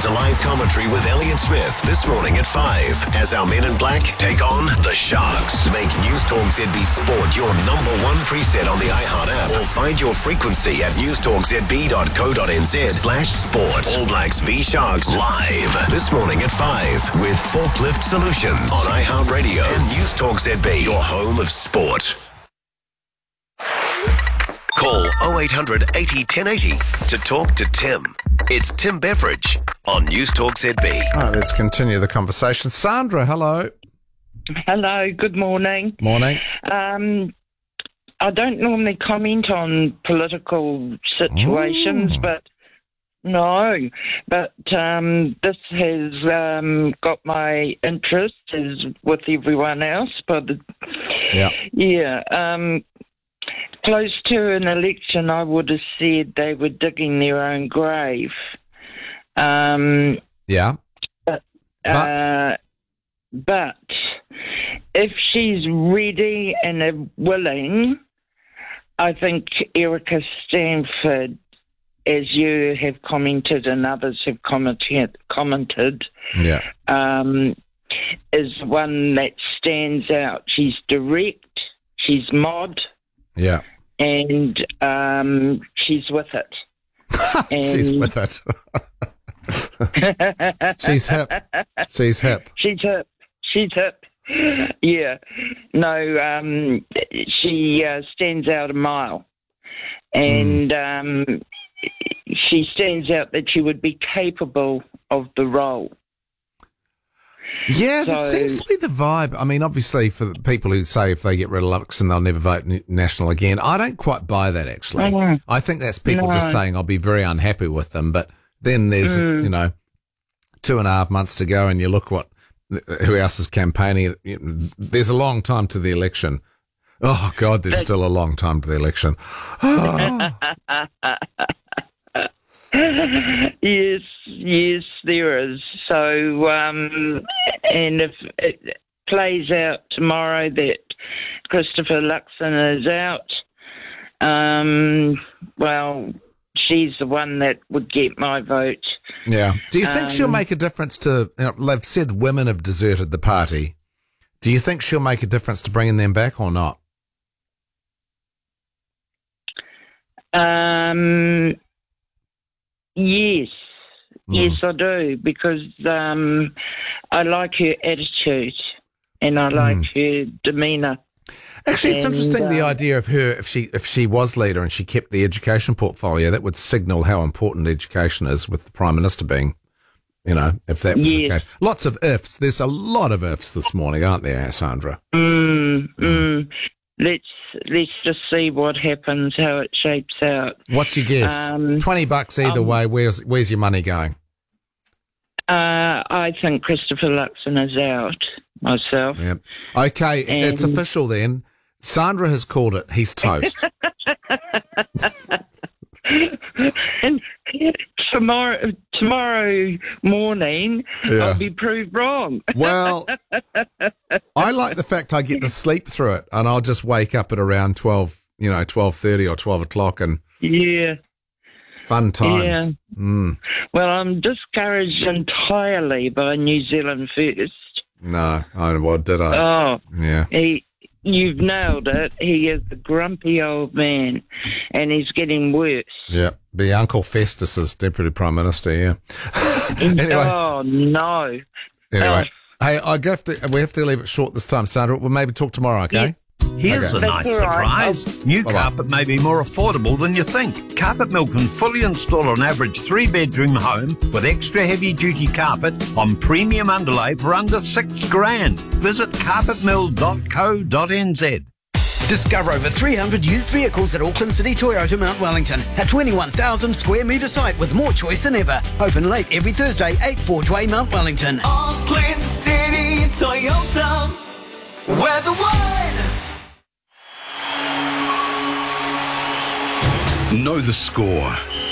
to live commentary with Elliot Smith this morning at 5 as our men in black take on the Sharks. Make News Talk ZB Sport your number one preset on the iHeart app or find your frequency at newstalkzb.co.nz/sport. All Blacks v Sharks live this morning at 5 with Forklift Solutions on iHeart Radio and News Talk ZB, your home of sport. Call 0800 80 1080 to talk to Tim. It's Tim Beveridge on News Talk ZB. All right, let's continue the conversation. Sandra, hello. Hello, good morning. Morning. I don't normally comment on political situations, but this has got my interest, as with everyone else. But close to an election, I would have said they were digging their own grave. But if she's ready and willing, I think Erica Stanford, as you have commented and others have commented, is one that stands out. She's direct, she's mod, and she's with it. She's with it. She's hip. She's hip. She's hip. She's hip. Yeah. No, she stands out a mile. And she stands out that she would be capable of the role. Yeah, that seems to be the vibe. I mean, obviously, for the people who say if they get rid of Luxon, they'll never vote National again, I don't quite buy that, actually. I think that's people just saying I'll be very unhappy with them. But then there's, 2.5 months to go, and you look who else is campaigning. There's a long time to the election. Oh, God, there's still a long time to the election. Oh. Yes, there is. So, and if it plays out tomorrow that Christopher Luxon is out, well, she's the one that would get my vote. Yeah. Do you think she'll make a difference to, they've said women have deserted the party. Do you think she'll make a difference to bringing them back or not? Yes, I do, because I like her attitude and I like her demeanour. Actually, it's interesting the idea of her, if she was leader and she kept the education portfolio, that would signal how important education is, with the Prime Minister being, if that was the case. Lots of ifs. There's a lot of ifs this morning, aren't there, Sandra? Let's just see what happens, how it shapes out. What's your guess? $20 either way. Where's your money going? I think Christopher Luxon is out myself. Yeah. Okay, it's official then. Sandra has called it. He's toast. And tomorrow morning, I'll be proved wrong. Well, I like the fact I get to sleep through it, and I'll just wake up at around 12:30 or 12 o'clock, and fun times. Yeah. Well, I'm discouraged entirely by New Zealand First. No, what did I? Oh, yeah. You've nailed it. He is the grumpy old man, and he's getting worse. Yeah, be Uncle Festus as Deputy Prime Minister, yeah. Anyway. Oh, no. Anyway, hey, we have to leave it short this time, Sandra. We'll maybe talk tomorrow, okay? Yeah. Here's a nice surprise. New carpet may be more affordable than you think. Carpet Mill can fully install an average 3-bedroom home with extra heavy-duty carpet on premium underlay for under $6,000. Visit carpetmill.co.nz. Discover over 300 used vehicles at Auckland City Toyota Mount Wellington. A 21,000 square metre site with more choice than ever. Open late every Thursday, 8 Forgeway, Mount Wellington. Auckland City Toyota. Where the word. Know the score.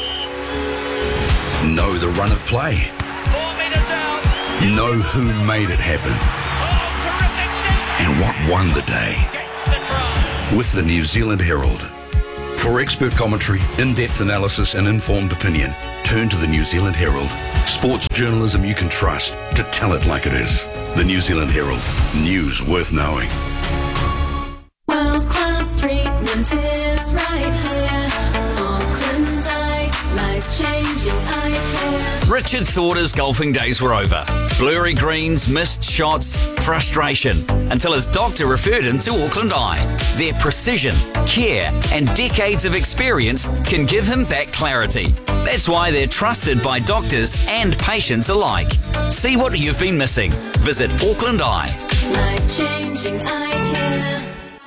Know the run of play. 4 metres out. Know who made it happen. And what won the day. With the New Zealand Herald. For expert commentary, in-depth analysis and informed opinion, turn to the New Zealand Herald. Sports journalism you can trust to tell it like it is. The New Zealand Herald. News worth knowing. World-class treatment is right here. Auckland Eye, life-changing eye care. Richard thought his golfing days were over. Blurry greens, missed shots, frustration, until his doctor referred him to Auckland Eye. Their precision, care, and decades of experience can give him back clarity. That's why they're trusted by doctors and patients alike. See what you've been missing. Visit Auckland Eye. Life-changing eye care.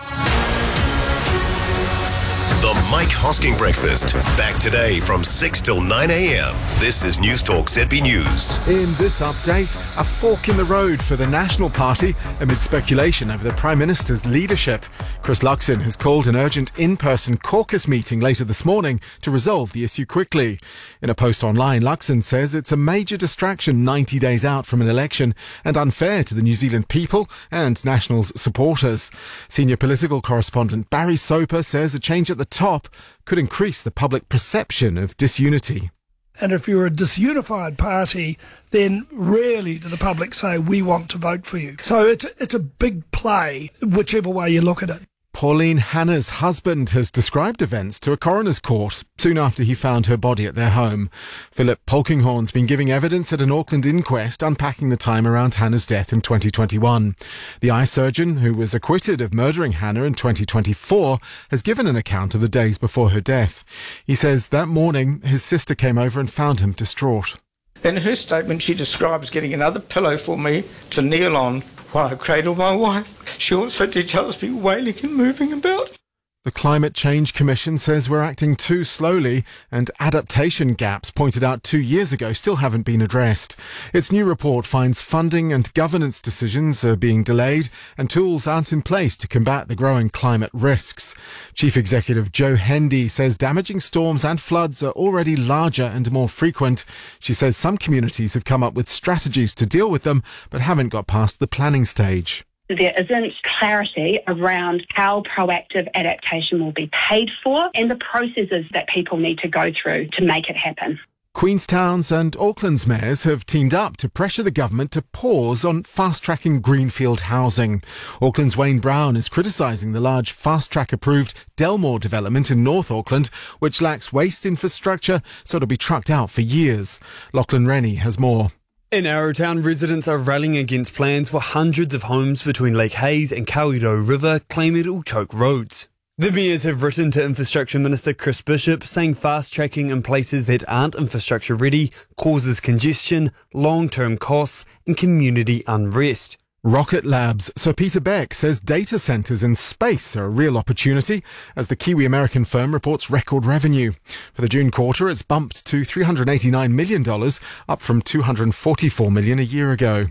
The Mike Hosking Breakfast. Back today from 6 till 9 a.m. This is News Talk ZB News. In this update, a fork in the road for the National Party amid speculation over the Prime Minister's leadership. Chris Luxon has called an urgent in-person caucus meeting later this morning to resolve the issue quickly. In a post online, Luxon says it's a major distraction 90 days out from an election and unfair to the New Zealand people and Nationals supporters. Senior political correspondent Barry Soper says a change at the top could increase the public perception of disunity. And if you're a disunified party, then rarely do the public say, we want to vote for you. So it's a big play, whichever way you look at it. Pauline Hanna's husband has described events to a coroner's court soon after he found her body at their home. Philip Polkinghorne's been giving evidence at an Auckland inquest unpacking the time around Hannah's death in 2021. The eye surgeon, who was acquitted of murdering Hannah in 2024, has given an account of the days before her death. He says that morning his sister came over and found him distraught. In her statement, she describes getting another pillow for me to kneel on while I cradle my wife. She also details me wailing and moving about. The Climate Change Commission says we're acting too slowly and adaptation gaps pointed out 2 years ago still haven't been addressed. Its new report finds funding and governance decisions are being delayed and tools aren't in place to combat the growing climate risks. Chief Executive Jo Hendy says damaging storms and floods are already larger and more frequent. She says some communities have come up with strategies to deal with them but haven't got past the planning stage. There isn't clarity around how proactive adaptation will be paid for and the processes that people need to go through to make it happen. Queenstown's and Auckland's mayors have teamed up to pressure the government to pause on fast-tracking greenfield housing. Auckland's Wayne Brown is criticising the large fast-track approved Delmore development in North Auckland, which lacks waste infrastructure, so it'll be trucked out for years. Lachlan Rennie has more. In Arrowtown, residents are rallying against plans for hundreds of homes between Lake Hayes and Kawerau River, claiming it will choke roads. The mayors have written to Infrastructure Minister Chris Bishop saying fast-tracking in places that aren't infrastructure ready causes congestion, long-term costs and community unrest. Rocket Lab's Sir Peter Beck says data centres in space are a real opportunity as the Kiwi-American firm reports record revenue. For the June quarter, it's bumped to $389 million, up from $244 million a year ago.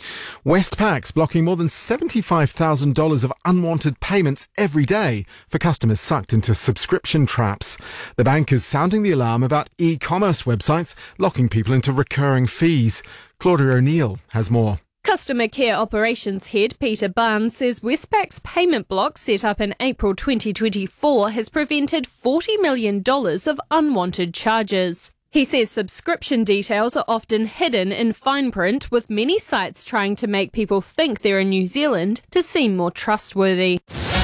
Westpac's blocking more than $75,000 of unwanted payments every day for customers sucked into subscription traps. The bank is sounding the alarm about e-commerce websites locking people into recurring fees. Claudia O'Neill has more. Customer Care Operations Head Peter Barnes says Westpac's payment block set up in April 2024 has prevented $40 million of unwanted charges. He says subscription details are often hidden in fine print, with many sites trying to make people think they're in New Zealand to seem more trustworthy.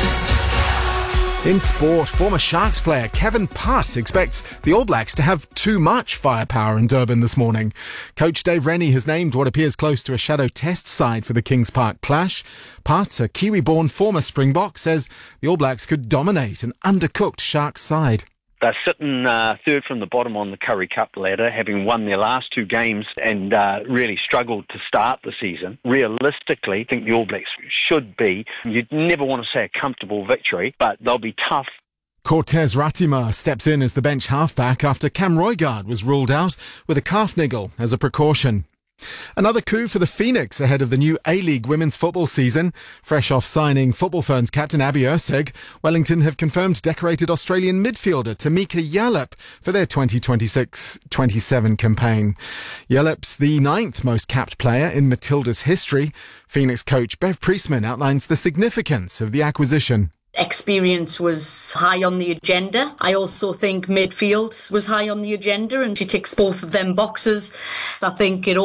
In sport, former Sharks player Kevin Putt expects the All Blacks to have too much firepower in Durban this morning. Coach Dave Rennie has named what appears close to a shadow test side for the Kings Park clash. Putt, a Kiwi-born former Springbok, says the All Blacks could dominate an undercooked Sharks side. They're sitting third from the bottom on the Currie Cup ladder, having won their last two games and really struggled to start the season. Realistically, I think the All Blacks should be, you'd never want to say a comfortable victory, but they'll be tough. Cortez Ratima steps in as the bench halfback after Cam Roigard was ruled out with a calf niggle as a precaution. Another coup for the Phoenix ahead of the new A-League women's football season. Fresh off signing Football Ferns captain Abby Erceg, Wellington have confirmed decorated Australian midfielder Tamika Yallop for their 2026-27 campaign. Yallop's the 9th most capped player in Matilda's history. Phoenix coach Bev Priestman outlines the significance of the acquisition. experience was high on the agenda. I also think midfield was high on the agenda, and she ticks both of them boxes. I think it